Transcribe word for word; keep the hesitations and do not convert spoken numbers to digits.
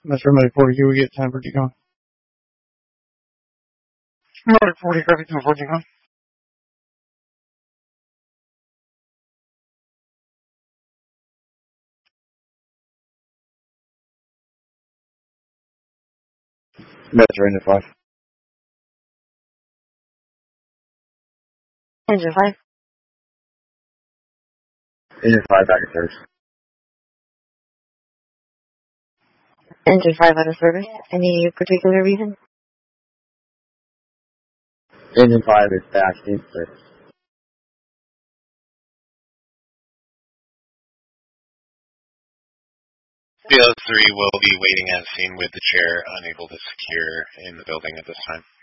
Metro Medic forty-two, we get ten for decon. Medic forty, copy ten for decon. Metro Engine five. Engine five. Engine five back in service. Engine five out of service. Any particular reason? Engine five is back in service. B L three will be waiting as seen with the chair unable to secure in the building at this time.